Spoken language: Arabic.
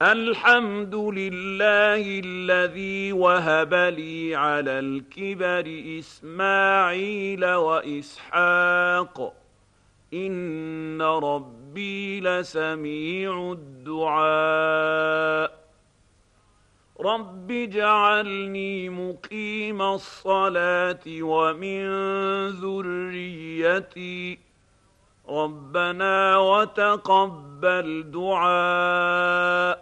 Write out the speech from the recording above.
الحمد لله الذي وهب لي على الكبر إسماعيل وإسحاق إن ربي لسميع الدعاء رب اجعلني مقيم الصلاة ومن ذريتي ربنا وتقبل دعاء